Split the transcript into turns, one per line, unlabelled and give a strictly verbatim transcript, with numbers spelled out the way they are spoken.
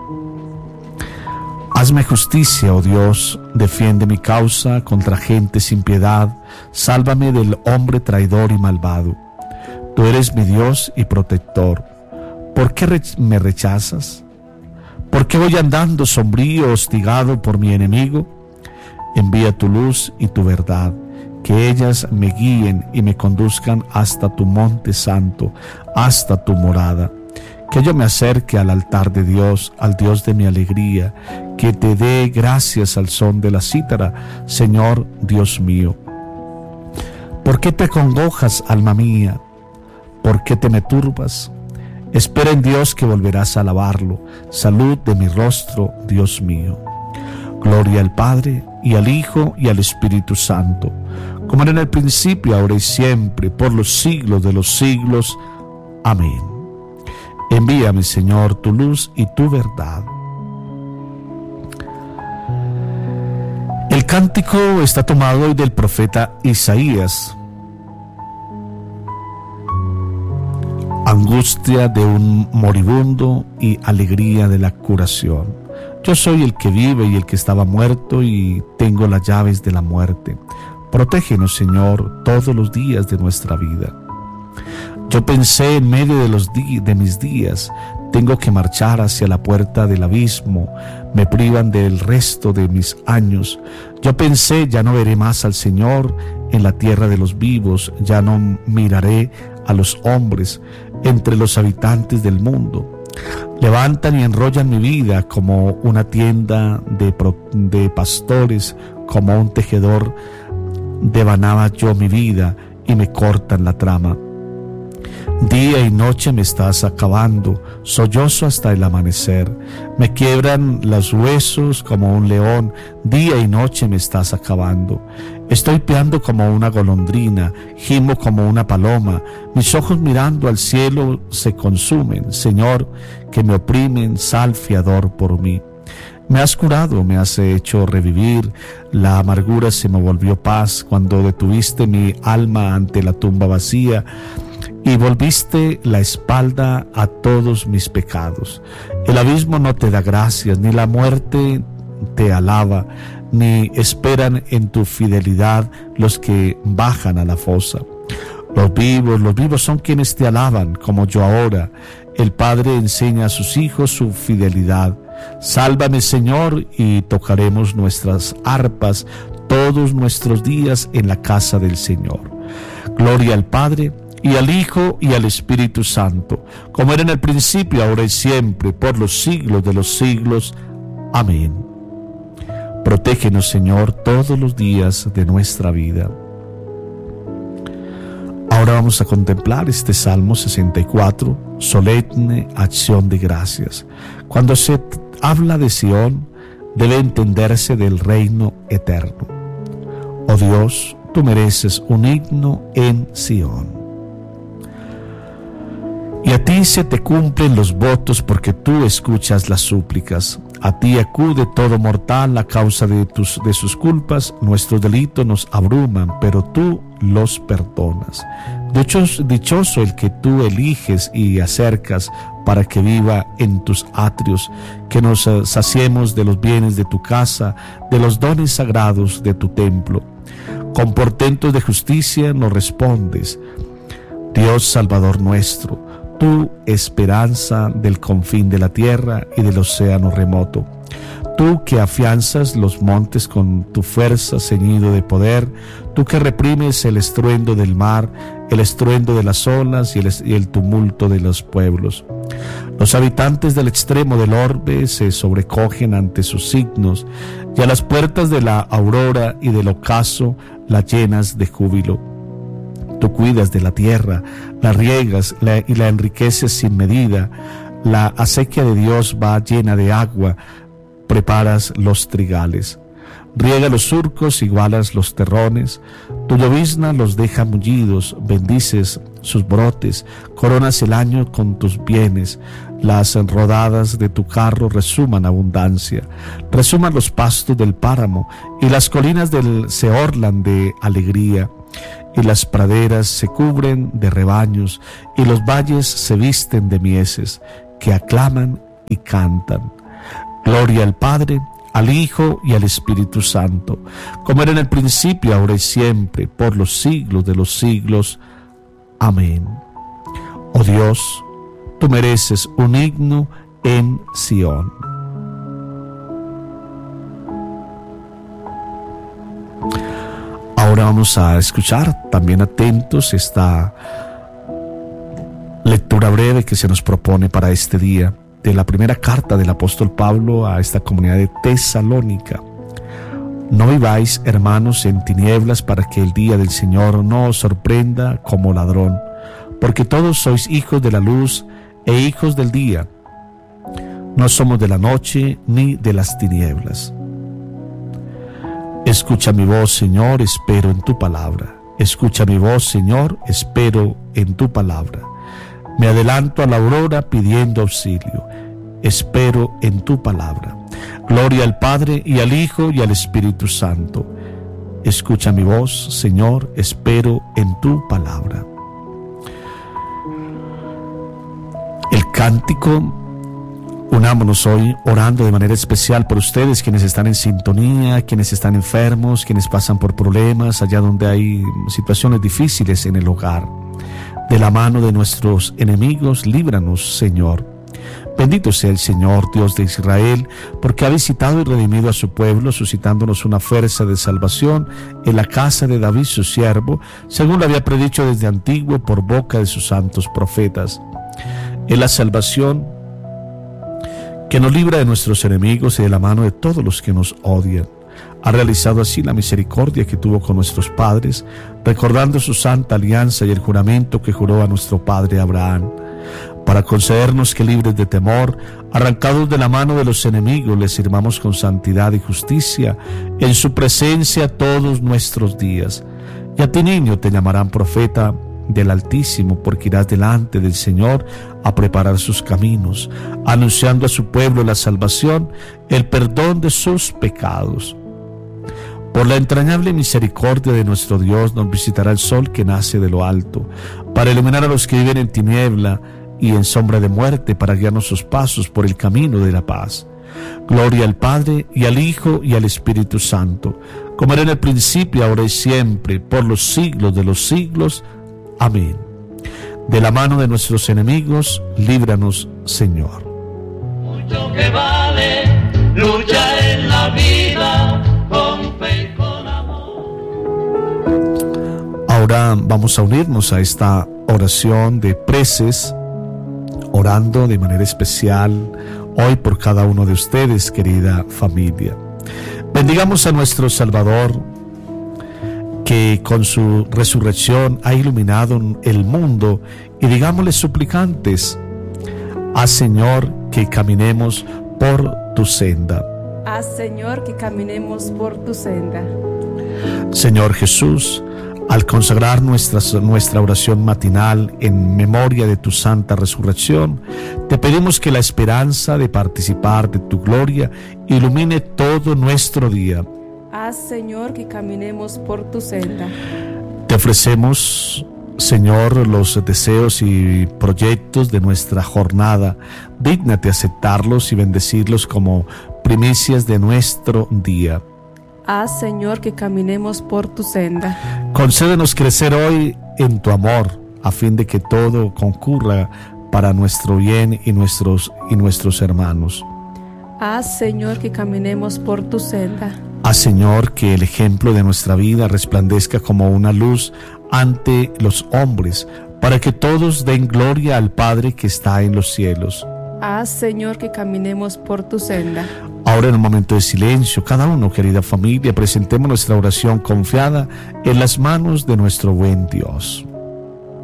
Hazme justicia, oh Dios, defiende mi causa contra gente sin piedad, sálvame del hombre traidor y malvado. Tú eres mi Dios y protector. ¿Por qué re- me rechazas? ¿Por qué voy andando sombrío, hostigado por mi enemigo? Envía tu luz y tu verdad, que ellas me guíen y me conduzcan hasta tu monte santo, hasta tu morada. Que yo me acerque al altar de Dios, al Dios de mi alegría, que te dé gracias al son de la cítara, Señor Dios mío. ¿Por qué te acongojas, alma mía? ¿Por qué te me turbas? Espera en Dios que volverás a alabarlo. Salud de mi rostro, Dios mío. Gloria al Padre, y al Hijo, y al Espíritu Santo, como era en el principio, ahora y siempre, por los siglos de los siglos. Amén. Envíame, Señor, tu luz y tu verdad. El cántico está tomado hoy del profeta Isaías. Angustia de un moribundo y alegría de la curación. Yo soy el que vive y el que estaba muerto, y tengo las llaves de la muerte. Protégenos, Señor, todos los días de nuestra vida. Yo pensé en medio de, los di- de mis días, tengo que marchar hacia la puerta del abismo, me privan del resto de mis años. Yo pensé, ya no veré más al Señor en la tierra de los vivos, ya no miraré a los hombres entre los habitantes del mundo. Levantan y enrollan mi vida como una tienda de, pro, de pastores, como un tejedor devanaba yo mi vida y me cortan la trama. Día y noche me estás acabando, sollozo hasta el amanecer. Me quiebran los huesos como un león, día y noche me estás acabando. Estoy piando como una golondrina, gimo como una paloma. Mis ojos mirando al cielo se consumen, Señor, que me oprimen, sal fiador por mí. Me has curado, me has hecho revivir, la amargura se me volvió paz cuando detuviste mi alma ante la tumba vacía y volviste la espalda a todos mis pecados. El abismo no te da gracias, ni la muerte te alaba, ni esperan en tu fidelidad los que bajan a la fosa. Los vivos, los vivos son quienes te alaban, como yo ahora. El Padre enseña a sus hijos su fidelidad. Sálvame, Señor, y tocaremos nuestras arpas todos nuestros días en la casa del Señor. Gloria al Padre, y al Hijo, y al Espíritu Santo, como era en el principio, ahora y siempre, por los siglos de los siglos. Amén. Protégenos, Señor, todos los días de nuestra vida. Ahora vamos a contemplar este Salmo sesenta y cuatro, solemne acción de gracias. Cuando se habla de Sión, debe entenderse del reino eterno. Oh Dios, tú mereces un himno en Sión. Y a ti se te cumplen los votos porque tú escuchas las súplicas. A ti acude todo mortal a causa de, tus, de sus culpas. Nuestros delitos nos abruman, pero tú los perdonas. Dichoso, dichoso el que tú eliges y acercas para que viva en tus atrios, que nos saciemos de los bienes de tu casa, de los dones sagrados de tu templo. Con portentos de justicia nos respondes, Dios Salvador nuestro, tú esperanza del confín de la tierra y del océano remoto. Tú que afianzas los montes con tu fuerza ceñido de poder, tú que reprimes el estruendo del mar, el estruendo de las olas y el, y el tumulto de los pueblos. Los habitantes del extremo del orbe se sobrecogen ante sus signos, y a las puertas de la aurora y del ocaso la llenas de júbilo. Tú cuidas de la tierra, la riegas la, y la enriqueces sin medida. La acequia de Dios va llena de agua, preparas los trigales. Riega los surcos, igualas los terrones. Tu llovizna los deja mullidos, bendices sus brotes, coronas el año con tus bienes. Las rodadas de tu carro resuman abundancia. Resuman los pastos del páramo, y las colinas del se orlan de alegría. Y las praderas se cubren de rebaños, y los valles se visten de mieses, que aclaman y cantan. Gloria al Padre, al Hijo y al Espíritu Santo, como era en el principio, ahora y siempre, por los siglos de los siglos. Amén. Oh Dios, tú mereces un himno en Sión. Ahora vamos a escuchar también atentos esta lectura breve que se nos propone para este día de la primera carta del apóstol Pablo a esta comunidad de Tesalónica. No viváis, hermanos, en tinieblas para que el día del Señor no os sorprenda como ladrón, porque todos sois hijos de la luz e hijos del día. No somos de la noche ni de las tinieblas. Escucha mi voz, Señor, espero en tu palabra. Escucha mi voz, Señor, espero en tu palabra. Me adelanto a la aurora pidiendo auxilio. Espero en tu palabra. Gloria al Padre y al Hijo y al Espíritu Santo. Escucha mi voz, Señor, espero en tu palabra. El cántico, unámonos hoy orando de manera especial por ustedes, quienes están en sintonía, quienes están enfermos, quienes pasan por problemas, allá donde hay situaciones difíciles en el hogar. De la mano de nuestros enemigos, líbranos, Señor. Bendito sea el Señor, Dios de Israel, porque ha visitado y redimido a su pueblo, suscitándonos una fuerza de salvación en la casa de David su siervo, según lo había predicho desde antiguo por boca de sus santos profetas. Es la salvación que nos libra de nuestros enemigos y de la mano de todos los que nos odian. Ha realizado así la misericordia que tuvo con nuestros padres, recordando su santa alianza y el juramento que juró a nuestro padre Abraham, para concedernos que, libres de temor, arrancados de la mano de los enemigos, les sirvamos con santidad y justicia en su presencia todos nuestros días. Y a ti, niño, te llamarán profeta del Altísimo, porque irás delante del Señor a preparar sus caminos, anunciando a su pueblo la salvación, el perdón de sus pecados. Por la entrañable misericordia de nuestro Dios nos visitará el sol que nace de lo alto, para iluminar a los que viven en tiniebla y en sombra de muerte, para guiarnos sus pasos por el camino de la paz. Gloria al Padre y al Hijo y al Espíritu Santo, como era en el principio, ahora y siempre, por los siglos de los siglos. Amén. De la mano de nuestros enemigos, líbranos, Señor.
Mucho que vale lucha en la vida con fe y con amor.
Ahora vamos a unirnos a esta oración de preces, orando de manera especial hoy por cada uno de ustedes, querida familia. Bendigamos a nuestro Salvador, que con su resurrección ha iluminado el mundo, y digámosle suplicantes: haz, Señor, que caminemos por tu senda.
Haz, Señor, que caminemos por tu senda.
Señor Jesús, al consagrar nuestra, nuestra oración matinal en memoria de tu santa resurrección, te pedimos que la esperanza de participar de tu gloria ilumine todo nuestro día.
Haz, Señor, que caminemos por tu senda.
Te ofrecemos, Señor, los deseos y proyectos de nuestra jornada. Dígnate aceptarlos y bendecirlos como primicias de nuestro día.
Haz, Señor, que caminemos por tu senda.
Concédenos crecer hoy en tu amor, a fin de que todo concurra para nuestro bien y nuestros, y nuestros hermanos.
Haz, Señor, que caminemos por tu senda.
Haz, Señor, que el ejemplo de nuestra vida resplandezca como una luz ante los hombres, para que todos den gloria al Padre que está en los cielos.
Haz, Señor, que caminemos por tu senda.
Ahora, en un momento de silencio, cada uno, querida familia, presentemos nuestra oración confiada en las manos de nuestro buen Dios.